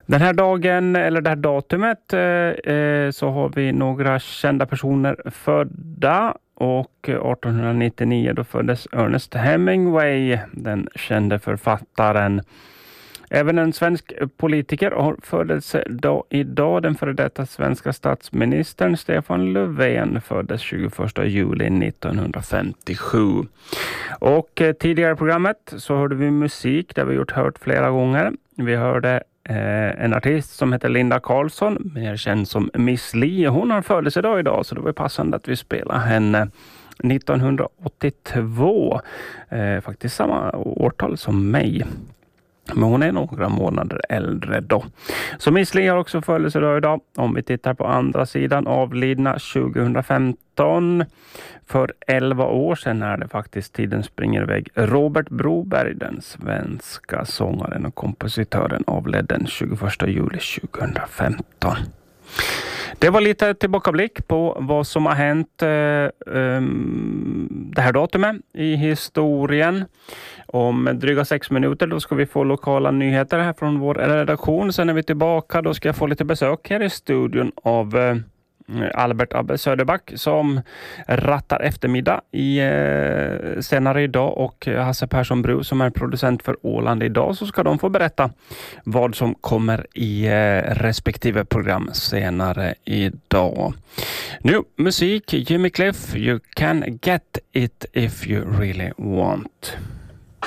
Den här dagen, eller det här datumet, så har vi några kända personer födda. Och 1899 då föddes Ernest Hemingway, den kände författaren. Även en svensk politiker har födelse idag. Den före detta svenska statsministern Stefan Löfven föddes 21 juli 1957. Och tidigare i programmet så hörde vi musik, där vi hört flera gånger. Vi hörde en artist som heter Linda Karlsson, mer känd som Miss Li. Hon har födelsedag idag, så det var passande att vi spelar henne 1982. Faktiskt samma årtal som mig. Men hon är några månader äldre då. Så Miss Li har också födelsedag idag. Om vi tittar på andra sidan, avlidna 2015. För 11 år sedan är det faktiskt, tiden springer iväg. Robert Broberg, den svenska sångaren och kompositören, avled den 21 juli 2015. Det var lite tillbakablick på vad som har hänt det här datumet i historien. Om dryga 6 minuter då ska vi få lokala nyheter här från vår redaktion. Sen är vi tillbaka, då ska jag få lite besök här i studion av Albert Abbe Söderback som rattar eftermiddag senare idag, och Hasse Persson Bru som är producent för Åland idag, så ska de få berätta vad som kommer i respektive program senare idag. Nu musik, Jimmy Cliff, You Can Get It If You Really Want.